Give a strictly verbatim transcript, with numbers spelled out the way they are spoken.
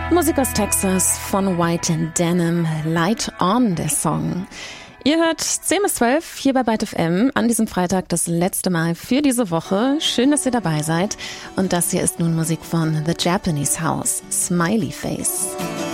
Musik aus Texas von White and Denim, Light On, der Song. Ihr hört zehn bis zwölf hier bei Byte F M an diesem Freitag das letzte Mal für diese Woche. Schön, dass ihr dabei seid. Und das hier ist nun Musik von The Japanese House, Smiley Face.